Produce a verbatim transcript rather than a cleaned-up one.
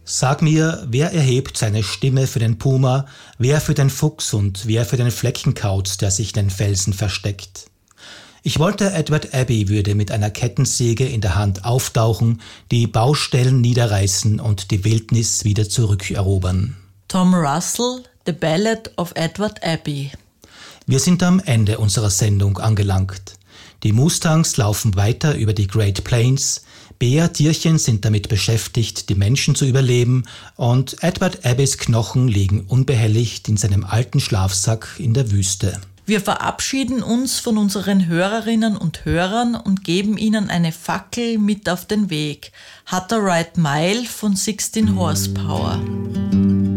Sag mir, wer erhebt seine Stimme für den Puma, wer für den Fuchs und wer für den Fleckenkauz, der sich in den Felsen versteckt. Ich wollte, Edward Abbey würde mit einer Kettensäge in der Hand auftauchen, die Baustellen niederreißen und die Wildnis wieder zurückerobern. Tom Russell, The Ballad of Edward Abbey. Wir sind am Ende unserer Sendung angelangt. Die Mustangs laufen weiter über die Great Plains, Bär-Tierchen sind damit beschäftigt, die Menschen zu überleben, und Edward Abbeys Knochen liegen unbehelligt in seinem alten Schlafsack in der Wüste. Wir verabschieden uns von unseren Hörerinnen und Hörern und geben ihnen eine Fackel mit auf den Weg. Hat a Right Mile von sixteen Horsepower.